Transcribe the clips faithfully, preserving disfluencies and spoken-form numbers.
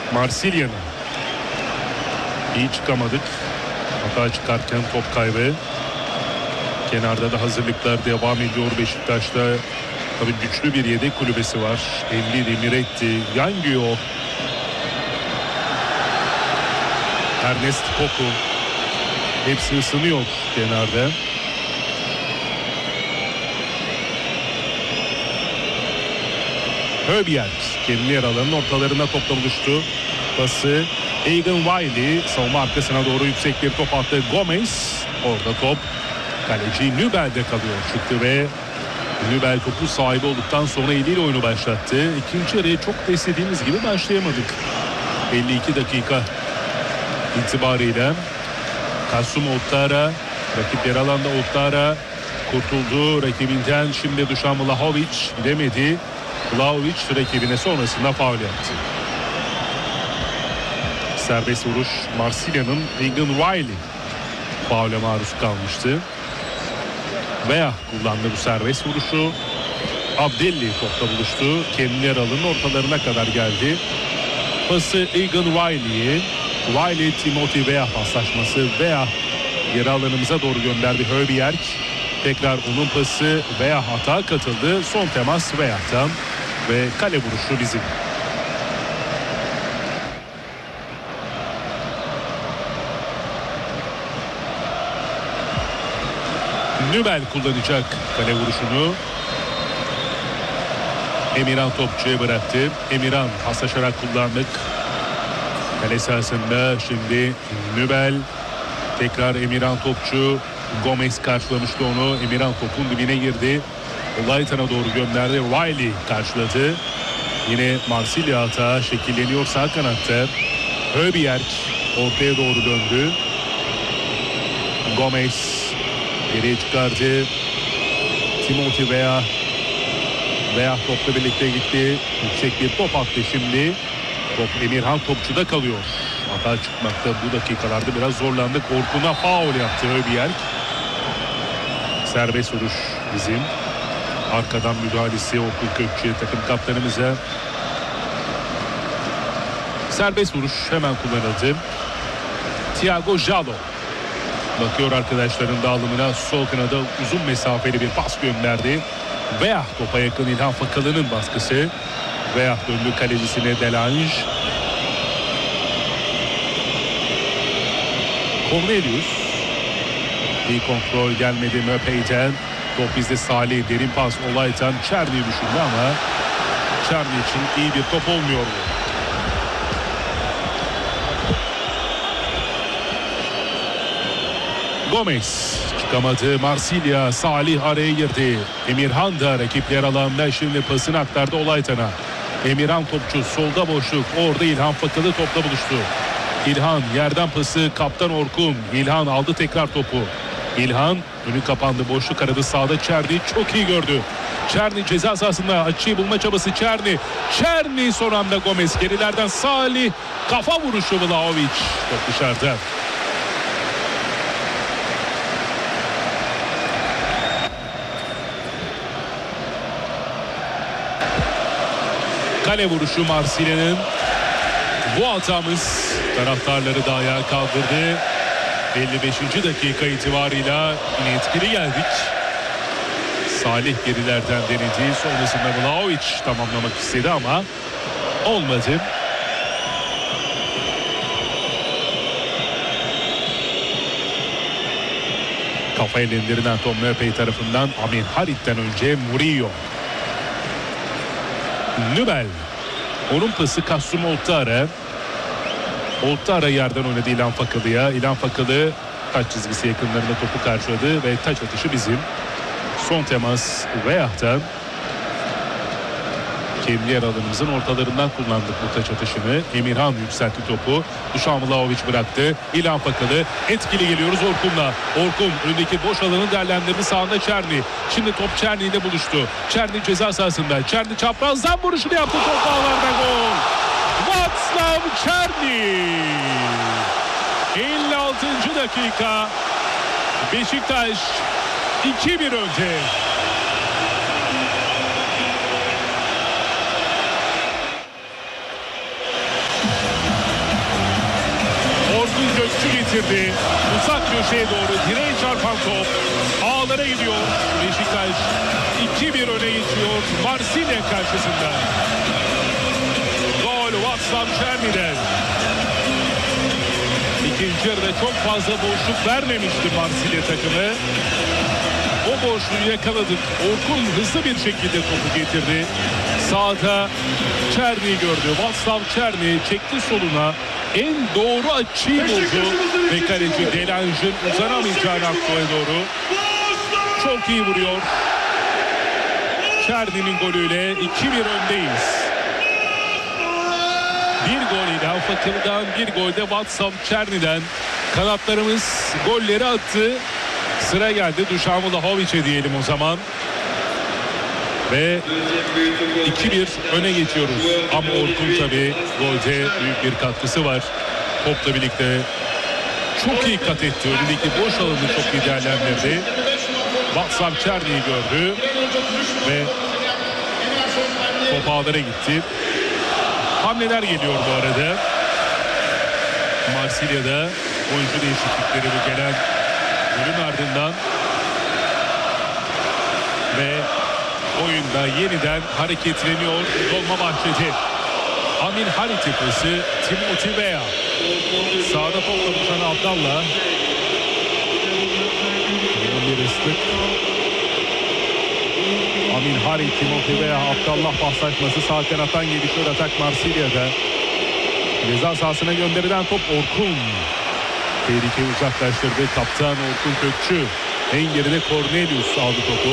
Marsilya'nın. İyi çıkamadık. Hata çıkarken top kaybı. Kenarda da hazırlıklar devam ediyor Beşiktaş'ta. Tabii güçlü bir yedek kulübesi var. Envidi, Miretti, Yangio, Ernest Koku. Hepsi ısınıyor kenarda. Höbier kendi yer alanının ortalarında topla buluştu. Pası Egan Wiley savunma arkasına doğru yüksek bir top attı. Gomez orada top kaleci Nübel'de kalıyor. Çıktı ve Nübel topu sahibi olduktan sonra eliyle oyunu başlattı. İkinci yarıya çok da istediğimiz gibi başlayamadık. elli iki dakika itibariyle Kasum Ottara, rakip yer alanda Ottara kurtuldu rakibinden. Şimdi Dušan Vlahović gidemedi. Vlahović rakibine sonrasında faul yaptı. Serbest vuruş Marsilya'nın Egan Wiley faule maruz kalmıştı. Veya kullandı bu serbest vuruşu. Abdelli topla buluştu. Kendi yer alanının ortalarına kadar geldi. Pası Egan Wiley'e. Wiley Timothy Weah paslaşması. Weah yer alanımıza doğru gönderdi Höbier. Tekrar onun pası Weah hata katıldı. Son temas Weah'tan ve kale vuruşu bizim. Nübel kullanacak kale vuruşunu. Emirhan topçuya bıraktı. Emirhan paslaşarak kullandık. Kale sahasında şimdi Nübel. Tekrar Emirhan topçu. Gomez karşılamıştı onu. Emirhan topun dibine girdi. Olaytan'a doğru gönderdi. Wiley karşıladı. Yine Marsilya hata şekilleniyor sağ kanatta. Höbier ortaya doğru döndü. Gomez geriye çıkardı. Timothy Weah. Weah topla birlikte gitti. Yüksek bir top attı şimdi. Top Emirhan topçuda kalıyor. Hata çıkmakta bu dakikalarda biraz zorlandık. Orkun'a faul yaptı Höbier. Serbest vuruş bizim. Arkadan müdahalesi Orkun Kökçü'ye, takım kaptanımıza. Serbest vuruş hemen kullanıldı. Thiago Jalo bakıyor arkadaşların dağılımına. Sol kanada uzun mesafeli bir pas gönderdi. Weah topa yakın İlhan Fakalı'nın baskısı. Weah döndü kalecisine Delange. Cornelius. İyi kontrol gelmedi Möpey'den. Top bizde Salih, derin pas Olaytan. Çerni'yi düşündü ama Çerni için iyi bir top olmuyor. Gomez çıkamadı. Marsilya, Salih araya girdi. Emirhan da rakipler alanda şimdi pasını aktardı Olaytan'a. Emirhan topçu, solda boşluk. Orada İlhan Fakalı topla buluştu. İlhan yerden pası kaptan Orkun. İlhan aldı tekrar topu. İlhan önü kapandı, boşluk aradı sağda. Çerni çok iyi gördü. Çerni ceza sahasında açıyı bulma çabası Çerni. Çerni son anda Gomez gerilerden Salih kafa vuruşu Vlahović. Top dışarıda. Kale vuruşu Marsilya'nın. Bu hatamız taraftarları da ayağa kaldırdı. elli beşinci dakika itibarıyla yine etkili geldik. Salih gerilerden denedi. Sonrasında Vlahović tamamlamak istedi ama olmadı. Kafa ellerinden Tom Möpey tarafından Amin Harit'ten önce Murillo. Nübel. Onun pası Kasum Ottara. Ottara yerden oynadı İlhan Fakalı'ya. İlhan Fakalı taç çizgisi yakınlarında topu karşıladı ve taç atışı bizim. Son temas Weah'tan. Kendi yer alanımızın ortalarından kullandık bu taç atışını. Emirhan yükseltti topu. Dušan Vlahović bıraktı. İlhan Fakalı. Etkili geliyoruz Orkun'la. Orkun önündeki boş alanı değerlendirdi. Sağında Çerni. Şimdi top Çerni ile buluştu. Çerni ceza sahasında. Çerni çaprazdan vuruşunu yaptı. Top ağlarda gol. Václav Černý. elli altıncı dakika. Beşiktaş iki bir önde. getirdi. Uzak köşeye doğru direğe çarpan top ağlara gidiyor. Beşiktaş iki bir öne geçiyor Marsilya karşısında. Gol Václav Černy'den. İkinci yarıda çok fazla boşluk vermemişti Marsilya takımı. O boşluğu yakaladık. Orkun hızlı bir şekilde topu getirdi. Sağda Černy'yi gördü. Václav Černy çekti soluna. En doğru açıyı buldu. Ve kaleci Delange'ın uzanamayacağını Akdo'ya doğru. Çok iyi vuruyor. Černy'nin golüyle iki bir öndeyiz. Bir gol İlhan Fakır'dan, bir gol de Václav Černy'den. Kanatlarımız golleri attı. Sıra geldi Dušan Vlahović'e diyelim o zaman. Ve iki bir öne geçiyoruz. Ama Orkun tabii golde büyük bir katkısı var. Topla birlikte çok iyi kat etti. Önündeki boş alanı çok iyi değerlendirdi. Václav Černy'yi gördü. Ve top ağlara gitti. Hamleler geliyor bu arada. Marsilya'da oyuncu değişiklikleri bu gelen golün ardından. Ve oyunda yeniden hareketleniyor Dolmabahçe'de. Amin Harit pası Timothy Weah. Sağda topla buluşan Abdallah. Bir ıslık. Amin Harit, Timothy Weah, Abdallah paslaşması sağ kanattan gelişiyor atak Marsilya'da. Ceza sahasına gönderilen top Orkun. Tehlikeyi uzaklaştırdı kaptan Orkun Kökçü. En geride Cornelius aldı topu.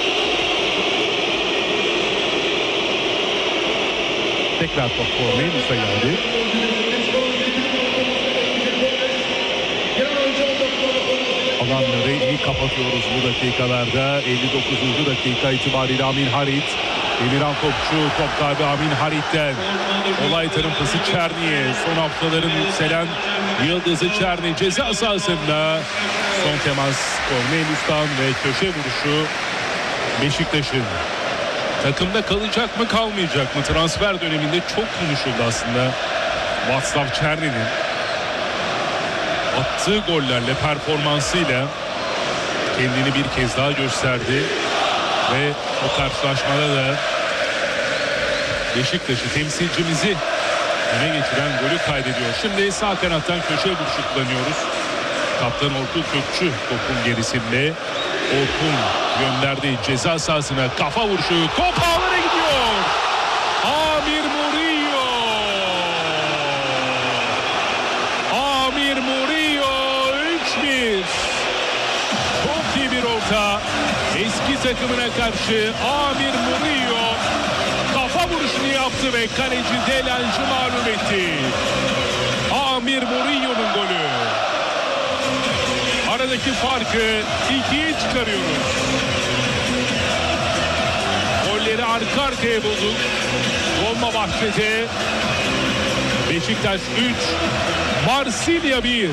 Tekrar top Cornelius'a geldi. Alanları iyi kapatıyoruz bu dakikalarda. elli dokuzuncu dakika itibariyle Amin Harit. Emirhan Topçu, top kaybı Amin Harit'ten. Olaytan'ın pası Černy'ye. Son haftaların yükselen yıldızı Černy ceza sahasında. Son temas Cornelius'tan ve köşe vuruşu Beşiktaş'ın. Takımda kalacak mı kalmayacak mı? Transfer döneminde çok konuşuldu aslında. Václav Černy'nin attığı gollerle, performansıyla kendini bir kez daha gösterdi. Ve o karşılaşmada da Beşiktaş'ı, temsilcimizi öne geçiren golü kaydediyor. Şimdi sağ kanattan köşe vuruşu kullanıyoruz. Kaptan Orkun Kökçü topun gerisinde. Orkun gönderdi ceza sahasına, kafa vuruşu, top ağlara gidiyor. Amir Murillo. Amir Murillo üç bir. Çok iyi bir orta. Eski takımına karşı Amir Murillo kafa vuruşunu yaptı ve kaleci Delange'ı mağlup etti. Amir Murillo'nun golü. Aradaki farkı ikiye çıkarıyoruz. Golleri arka arkaya bulduk. Dolmabahçe'de Beşiktaş üç, Marsilya bir.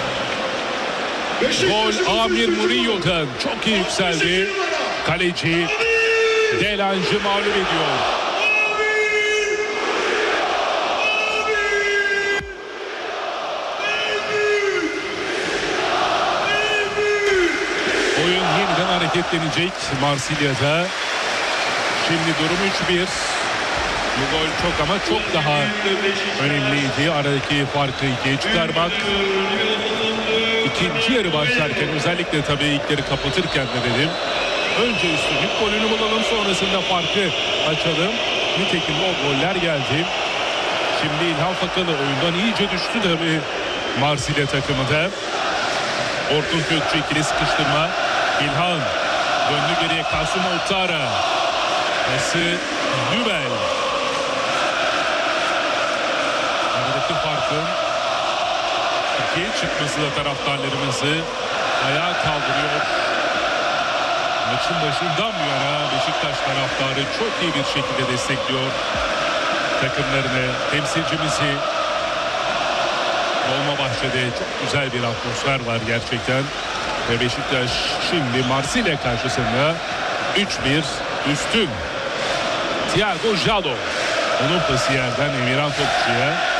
Gol Amir Murillo'dan çok iyi yükseldi. Kaleci Delange'ı mağlup ediyor. Oyun yeniden hareketlenecek Marsilya'da. Şimdi durum üç bir. Bu gol çok ama çok daha önemliydi. Aradaki farkı ikiye çıkarmak. İkinci yarı başlarken, özellikle tabii ilk yarı kapatırken de dedim. Önce üstünlük golünü bulalım, sonrasında farkı açalım. Nitekim o goller geldi. Şimdi İlhan Fakalı oyundan iyice düştü tabii Marsilya takımı da. Orkun Kökçü ikili sıkıştırma. İlhan döndü geriye, Kasım Ouattara. Pası Nübel. Aradaki farkın ikiye çıkması da taraftarlarımızı ayağa kaldırıyor. Maçın başından bu yana Beşiktaş taraftarı çok iyi bir şekilde destekliyor takımlarını, temsilcimizi. Dolmabahçe'de çok güzel bir atmosfer var gerçekten. Ve Beşiktaş şimdi Marsilya karşısında üç bir üstün. Thiago Jalo. Onun pası yerden Emirhan Topçu'ya.